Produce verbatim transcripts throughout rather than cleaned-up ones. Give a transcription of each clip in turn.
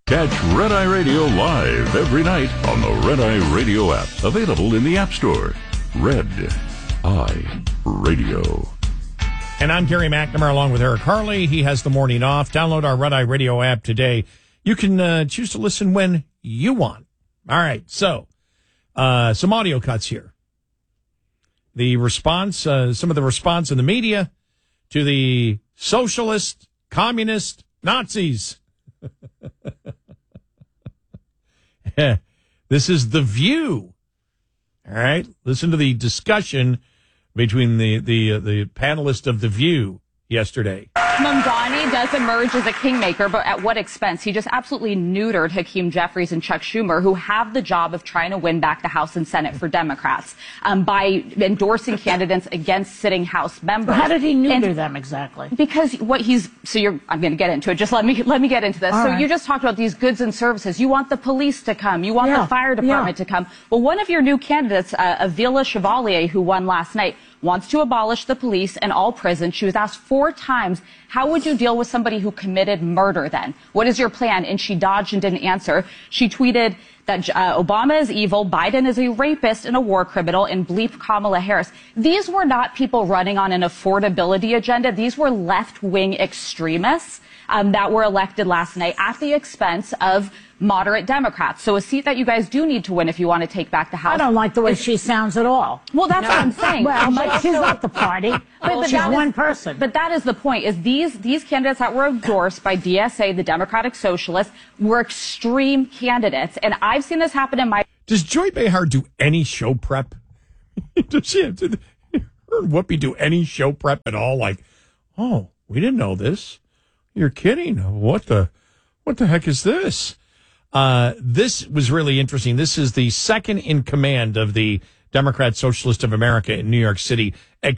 Catch Red Eye Radio live every night on the Red Eye Radio app. Available in the App Store. Red Eye Radio. And I'm Gary McNamara along with Eric Harley. He has the morning off. Download our Red Eye Radio app today. You can uh, choose to listen when you want. All right, so uh, some audio cuts here. The response, uh, some of the response in the media to the socialist, communist, Nazis. This is The View. All right. Listen to the discussion between the the uh, the panelists of The View yesterday. Mamdani does emerge as a kingmaker, but at what expense? He just absolutely neutered Hakeem Jeffries and Chuck Schumer, who have the job of trying to win back the House and Senate for Democrats um, by endorsing candidates against sitting House members. How did he neuter and them exactly? Because what he's so you're I'm going to get into it. Just let me let me get into this. All so right. you just talked about these goods and services. You want the police to come. You want Yeah. the fire department Yeah. to come. Well, one of your new candidates, uh, Avila Chevalier, who won last night, wants to abolish the police and all prisons. She was asked four times, how would you deal with somebody who committed murder then? What is your plan? And she dodged and didn't answer. She tweeted that uh, Obama is evil, Biden is a rapist and a war criminal, and bleep Kamala Harris. These were not people running on an affordability agenda. These were left-wing extremists um, that were elected last night at the expense of moderate Democrats. So a seat that you guys do need to win if you want to take back the House. I don't like the way she sounds at all. Well, that's No. what I'm saying. Well, But but she's also- not the party. but she's that is- one person. But that is the point, is these these candidates that were endorsed by D S A, the Democratic Socialists, were extreme candidates. And I've seen this happen in my... Does Joy Behar do any show prep? Does she have to, her and Whoopi do any show prep at all? Like, oh, we didn't know this. You're kidding. What the, what the heck is this? Uh, this was really interesting. This is the second in command of the Democrat Socialist of America in New York City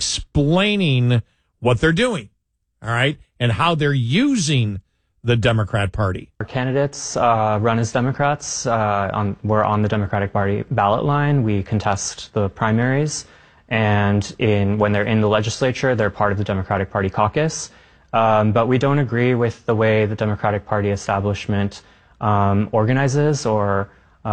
explaining what they're doing, all right, and how they're using the Democrat Party. Our candidates uh, run as Democrats. Uh, on, we're on the Democratic Party ballot line. We contest the primaries, and in when they're in the legislature, they're part of the Democratic Party caucus. Um, but we don't agree with the way the Democratic Party establishment um, organizes or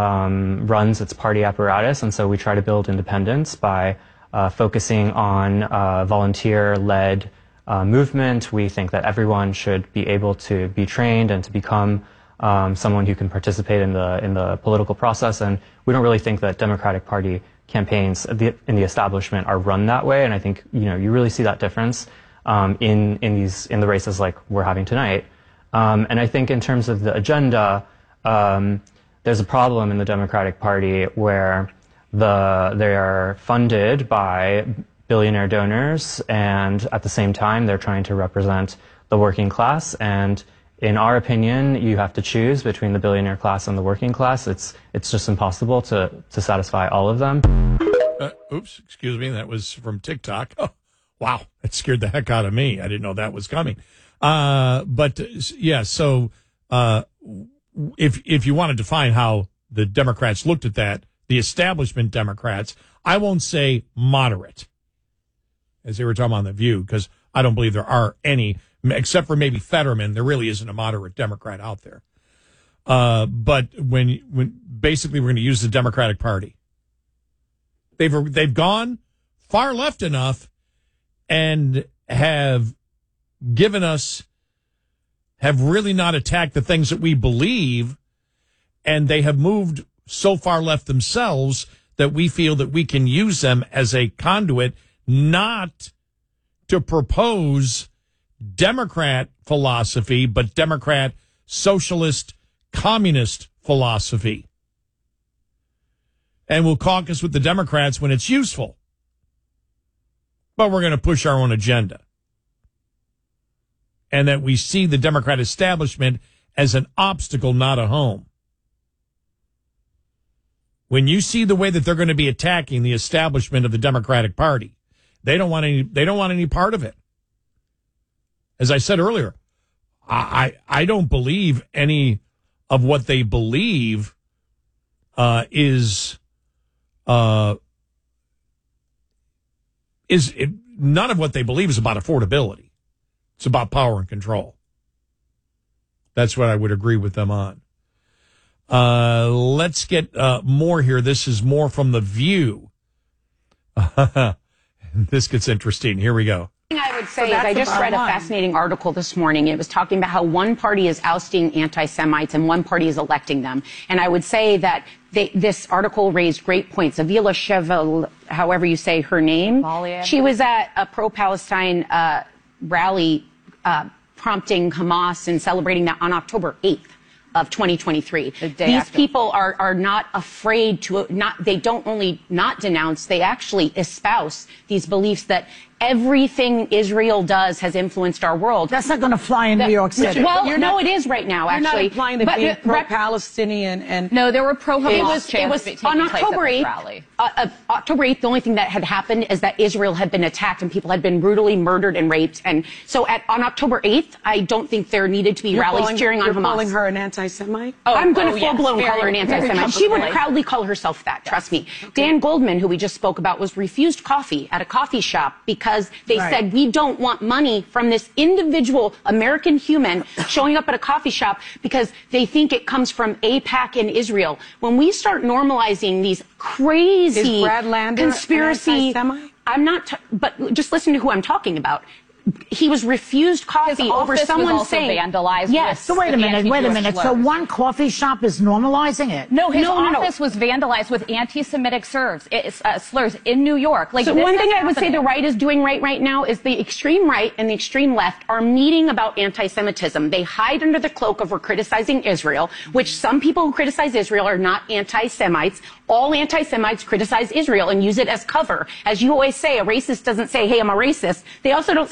um, runs its party apparatus, and so we try to build independence by uh, focusing on uh, volunteer-led uh, movement. We think that everyone should be able to be trained and to become um, someone who can participate in the in the political process, and we don't really think that Democratic Party campaigns in the establishment are run that way. And I think you know you really see that difference um, in in these in the races like we're having tonight. Um, and I think in terms of the agenda, um, there's a problem in the Democratic Party where the they are funded by billionaire donors, and at the same time they're trying to represent the working class. And in our opinion, you have to choose between the billionaire class and the working class. It's it's just impossible to to satisfy all of them. Uh, oops, excuse me. That was from TikTok. Oh, wow, that scared the heck out of me. I didn't know that was coming. Uh, but uh, yeah, so uh, if if you want to define how the Democrats looked at that, the establishment Democrats, I won't say moderate, as they were talking on The View, because I don't believe there are any, except for maybe Fetterman. There really isn't a moderate Democrat out there. Uh, but when when basically we're going to use the Democratic Party, they've they've gone far left enough and have given us, have really not attacked the things that we believe, and they have moved so far left themselves that we feel that we can use them as a conduit, not to propose Democrat philosophy, but Democrat socialist communist philosophy. And we'll caucus with the Democrats when it's useful. But we're going to push our own agenda. And that we see the Democrat establishment as an obstacle, not a home. When you see the way that they're going to be attacking the establishment of the Democratic Party, they don't want any, they don't want any part of it. As I said earlier, I, I don't believe any of what they believe uh, is, uh, is it, none of what they believe is about affordability. It's about power and control. That's what I would agree with them on. Uh, let's get uh, more here. This is more from The View. This gets interesting. Here we go. I would say So is I that's just read a one. fascinating article this morning. It was talking about how one party is ousting anti-Semites and one party is electing them. And I would say that they, this article raised great points. Avila Cheval, however you say her name, Chevalier. she was at a pro-Palestine uh, rally uh, prompting Hamas and celebrating that on October eighth. Of twenty twenty-three. The day These after. people are, are not afraid to not, they don't only not denounce, they actually espouse these beliefs that everything Israel does has influenced our world. That's not going to fly in That- New York City. Well, You're no, not- it is right now, You're actually. not implying that But being the- rep- pro-Palestinian and No, there were pro-Hamas it was, it chants was taking on place at October this eighth. rally. Uh, uh, October eighth, the only thing that had happened is that Israel had been attacked and people had been brutally murdered and raped. And so at, on October eighth, I don't think there needed to be you're rallies calling, cheering on you're Hamas. calling her an anti-Semite? Oh, I'm going to oh, yes, full-blown very- call her an very anti-Semite. She would comfortably. proudly call herself that, trust me. Dan Goldman, who we just spoke about, was refused coffee at a coffee shop because they Right. said, we don't want money from this individual American human showing up at a coffee shop because they think it comes from AIPAC in Israel. When we start normalizing these crazy Is Brad Lander an conspiracy... anti-Semite? I'm not, t- but just listen to who I'm talking about. He was refused coffee His over office was someone also saying... vandalized Yes. with- So wait a minute, wait a anti-Jewish minute. So slurs. one coffee shop is normalizing it? No, his No, no, no. office was vandalized with anti-Semitic slurs, it's, uh, slurs in New York. Like So this one is thing I would say the happening. right is doing right right now is the extreme right and the extreme left are meeting about anti-Semitism. They hide under the cloak of we're criticizing Israel, which some people who criticize Israel are not anti-Semites. All anti-Semites criticize Israel and use it as cover. As you always say, a racist doesn't say, hey, I'm a racist. They also don't